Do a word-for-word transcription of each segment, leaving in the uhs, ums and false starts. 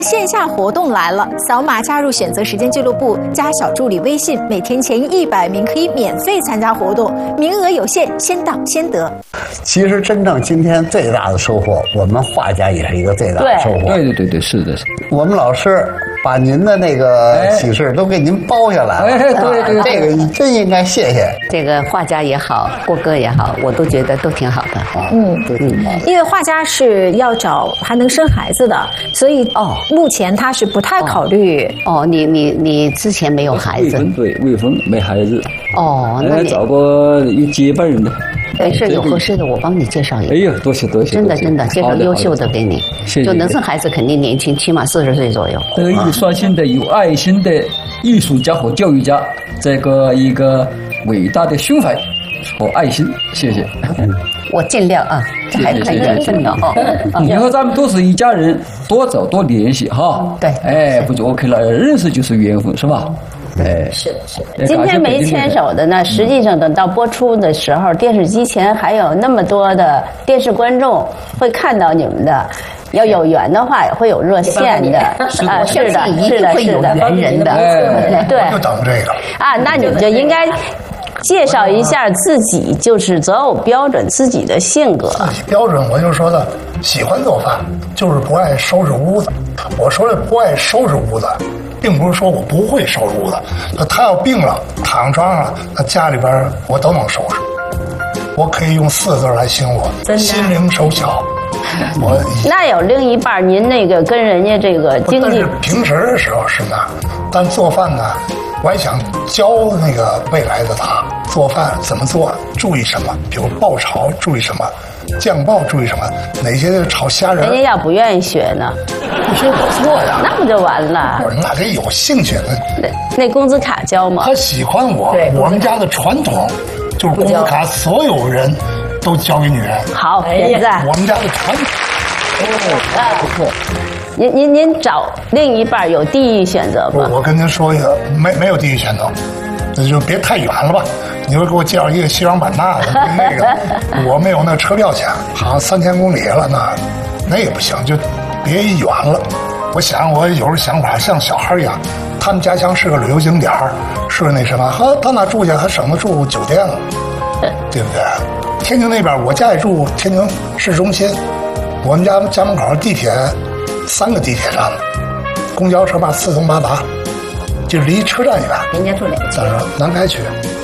线下活动来了，扫码加入选择时间俱乐部，加小助理微信，每天前一百名可以免费参加活动，名额有限，先到先得。 其实真正今天最大的收获，我们画家也是一个最大的收获。 对对对对，是的，是的。 我们老师把您的那个喜事都给您包下来了， 哎，对对对， 这个真应该谢谢。 这个画家也好，郭哥也好，我都觉得都挺好的。 嗯，嗯，因为画家是要找还能生孩子的，所以哦，目前他是不太考虑。 哦，哦你你你之前没有孩子？ 未婚，对，未婚没孩子。 哦，那你找个有接班人的。 没事，有合适的我帮你介绍一个。 哎呀，多谢多谢！ 真的真的，介绍优秀的给你。 谢谢。 就能生孩子肯定年轻，起码四十岁左右。 德艺双馨的、有爱心的艺术家和教育家，这个一个伟大的胸怀和爱心，谢谢。 我尽量啊，这还可以真的哦。 以后咱们都是一家人，多找多联系哈。 对， 哎，不就 OK 了？认识就是缘分，是吧？哎， 是的，是的。今天没牵手的呢，实际上等到播出的时候，电视机前还有那么多的电视观众会看到你们的。要有缘的话，也会有热线的啊，是的，是的，是的， 缘人的， 对，就等这个啊，那你们就应该介绍一下自己，就是择偶标准，自己的性格。 自己标准，我就说的，喜欢做饭，就是不爱收拾屋子。我说的不爱收拾屋子，并不是说我不会收拾屋子。那他要病了，躺床上了，那家里边我都能收拾。我可以用四个字来形容我：心灵手巧。我那有另一半，您那个跟人家这个经济， 平时的时候是那，但做饭呢，我还想教那个未来的他做饭怎么做，注意什么，比如爆炒注意什么，酱爆注意什么，哪些炒虾仁。 人家要不愿意学呢， 不学我做呀， 那不就完了？ 我那得有兴趣的。 那工资卡交吗？ 他喜欢我，我们家的传统就是工资卡，所有人都交给女人。 好，点赞。 我们家的传统。 哦，不错。您您您找另一半有地域选择吗？ 我我跟您说一个，没没有地域选择，那就别太远了吧。你说给我介绍一个西双版纳的，那个我没有那车票钱，好像三千公里了，那那也不行，就别远了。我想我有时候想法像小孩一样，他们家乡是个旅游景点，是那什么，呵，到哪住去还省得住酒店了，对不对？天津那边我家也住天津市中心，我们家家门口地铁三个地铁站，公交车吧四通八达，就离车站远。 人家住哪个？ 在说南开区。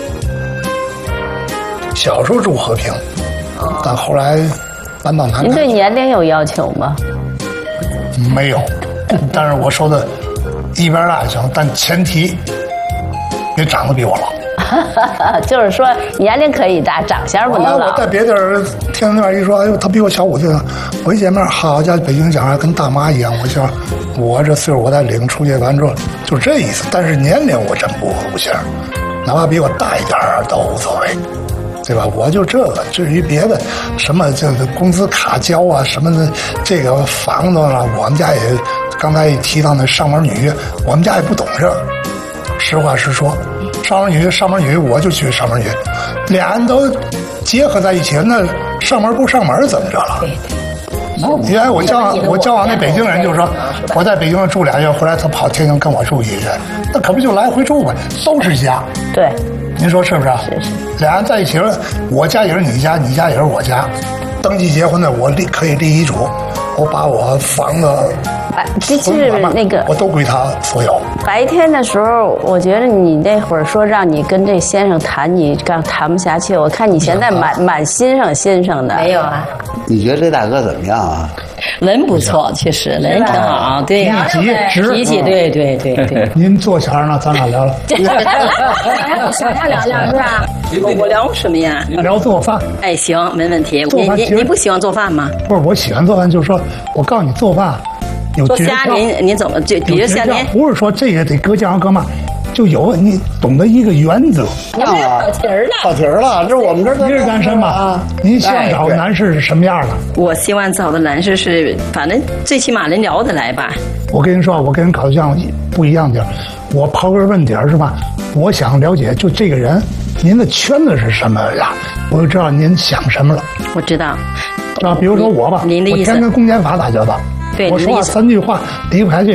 小时候住和平，但后来搬到南开。 您对年龄有要求吗？ 没有，但是我说的一边大就行，但前提别长得比我老。 就是说年龄可以大，长相不能老。 我在别地儿听那边一说，哎呦，他比我小五岁了。我一见面，好家伙，北京讲话跟大妈一样。我想，我这岁数，我再领出去完之后，就是这意思。但是年龄我真不不行，哪怕比我大一点都无所谓，对吧？我就这个。至于别的什么这个工资卡交啊，什么的这个房子啊，我们家也刚才一提到那上门女婿，我们家也不懂这。实话实说。上门女上门女，我就去上门女，俩人都结合在一起，那上门不上门怎么着了？对对。原来我交往我交往那北京人就说，我在北京住俩月，回来他跑天津跟我住一个月，那可不就来回住呗，都是家。 对。您说是不是？ 是是。 俩人在一起了，我家也是你家，你家也是我家，登记结婚的我立可以立遗嘱，我把我房子。 就是那个， 我都归他所有。 白天的时候，我觉得你那会儿说让你跟这先生谈，你刚谈不下去。我看你现在满满欣赏欣赏的。 没有啊。 你觉得这大哥怎么样啊？ 人不错，其实人挺好，对呀，脾气，对对对对。 您坐前呢，咱俩聊聊。 想聊聊聊是吧？我我聊什么呀？ 聊做饭。 哎，行，没问题。你你你不喜欢做饭吗？ 不是，我喜欢做饭，就是说我告诉你做饭。 做虾您您怎么就比如像您不是说这个得搁酱搁嘛，就有你懂得一个原则。 你这跑题儿了， 跑题儿了，这我们这您是单身吧？您希望找的男士是什么样的？ 我希望找的男士是，反正最起码能聊得来吧。 我跟您说，我跟人搞对象不一样点，我抛个问题是吧？我想了解就这个人，您的圈子是什么呀？我就知道您想什么了。 我知道。 啊，比如说我吧， 您的意思， 我天天公检法打交道。 对， 我说话三句话离不开这，